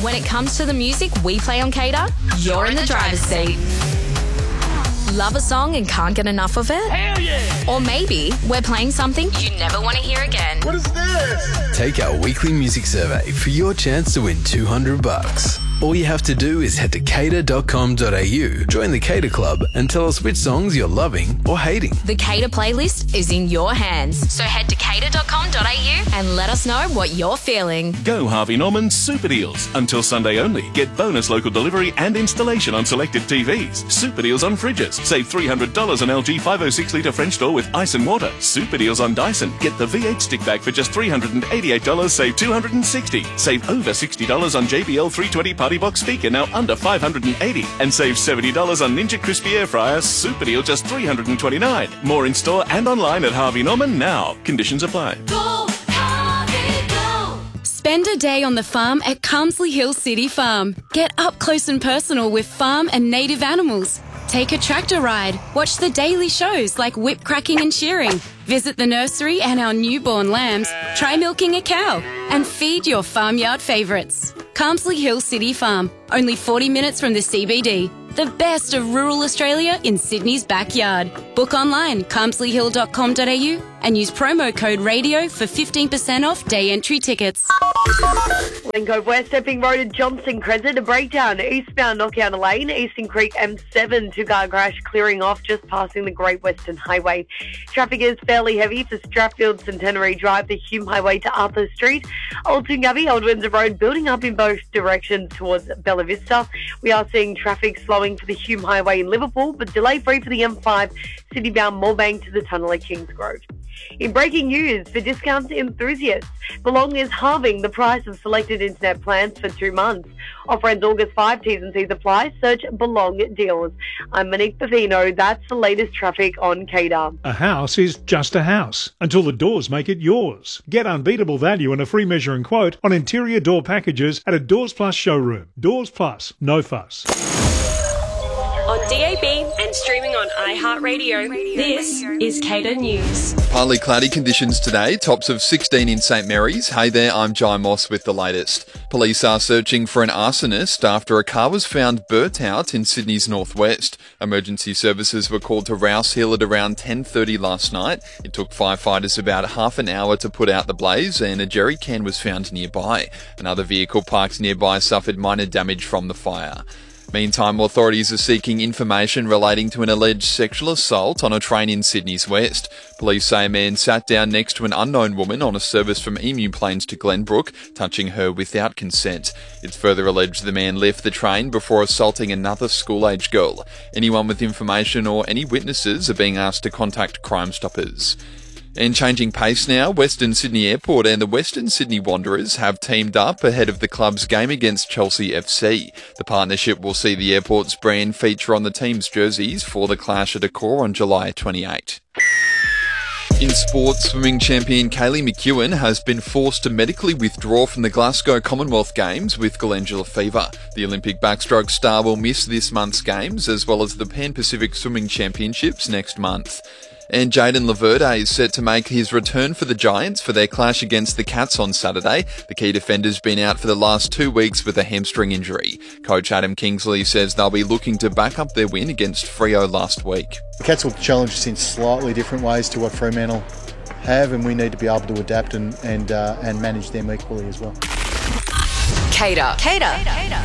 When it comes to the music we play on Cater, you're in the driver's seat. Love a song and can't get enough of it? Hell yeah! Or maybe we're playing something you never want to hear again. What is this? Take our weekly music survey for your chance to win $200. All you have to do is head to cater.com.au, join the Cater Club, and tell us which songs you're loving or hating. The Cater playlist is in your hands. So head to cater.com.au and let us know what you're feeling. Go Harvey Norman's Super Deals. Until Sunday only. Get bonus local delivery and installation on selected TVs. Super Deals on fridges. Save $300 on LG 506-litre French door with ice and water. Super Deals on Dyson. Get the V8 stick bag for just $388. Save $260. Save over $60 on JBL 320 Party Box speaker, now under $580. And save $70 on Ninja Crispy Air Fryer. Super Deal just $329. More in store and online at Harvey Norman now. Conditions apply. Go, Harvey, go! Spend a day on the farm at Carmsley Hill City Farm. Get up close and personal with farm and native animals. Take a tractor ride. Watch the daily shows like whip cracking and shearing. Visit the nursery and our newborn lambs. Try milking a cow. And feed your farmyard favourites. Carmsley Hill City Farm. Only 40 minutes from the CBD. The best of rural Australia in Sydney's backyard. Book online, carmsleyhill.com.au and use promo code RADIO for 15% off day entry tickets. Glencove West, Epping Road at Johnston Crescent, a breakdown. Eastbound Knockout Lane, Eastern Creek M7, two-car crash clearing off just passing the Great Western Highway. Traffic is fairly heavy for Strathfield Centenary Drive, the Hume Highway to Arthur Street. Old Toongabbie, Old Windsor Road, building up in both directions towards Bella Vista. We are seeing traffic slowing for the Hume Highway in Liverpool, but delay-free for the M5, city-bound Moorebank to the tunnel at Kingsgrove. In breaking news, for discounts enthusiasts, Belong is halving the price of selected internet plans for 2 months. Offer ends August 5, T's and C's apply. Search Belong Deals. I'm Monique Bavino. That's the latest traffic on Cater. A house is just a house until the doors make it yours. Get unbeatable value and a free measure and quote on interior door packages at a Doors Plus showroom. Doors Plus, no fuss. On DAB and streaming on iHeartRadio, this is Cater News. Partly cloudy conditions today, tops of 16 in St Mary's. Hey there, I'm Jai Moss with the latest. Police are searching for an arsonist after a car was found burnt out in Sydney's northwest. Emergency services were called to Rouse Hill at around 10:30 last night. It took firefighters about half an hour to put out the blaze, and a jerry can was found nearby. Another vehicle parked nearby suffered minor damage from the fire. Meantime, authorities are seeking information relating to an alleged sexual assault on a train in Sydney's west. Police say a man sat down next to an unknown woman on a service from Emu Plains to Glenbrook, touching her without consent. It's further alleged the man left the train before assaulting another school-age girl. Anyone with information or any witnesses are being asked to contact Crime Stoppers. And changing pace now, Western Sydney Airport and the Western Sydney Wanderers have teamed up ahead of the club's game against Chelsea FC. The partnership will see the airport's brand feature on the team's jerseys for the clash at Accor on July 28. In sport, swimming champion Kaylee McEwen has been forced to medically withdraw from the Glasgow Commonwealth Games with glandular fever. The Olympic backstroke star will miss this month's games as well as the Pan-Pacific Swimming Championships next month. And Jayden Laverde is set to make his return for the Giants for their clash against the Cats on Saturday. The key defender's been out for the last 2 weeks with a hamstring injury. Coach Adam Kingsley says they'll be looking to back up their win against Freo last week. The Cats will challenge us in slightly different ways to what Fremantle have, and we need to be able to adapt and manage them equally as well. Cater.